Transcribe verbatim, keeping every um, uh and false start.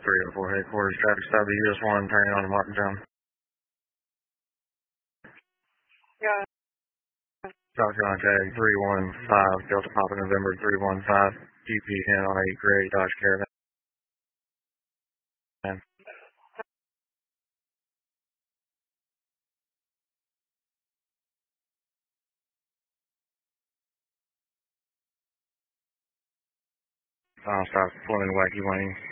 three oh four headquarters, traffic stop to U S one, turning on to Martintown. Yeah. Talk contact three one five, Delta Papa November three one five, G P ten on eight Gray Dodge Caravan. I'll stop pulling wacky wing.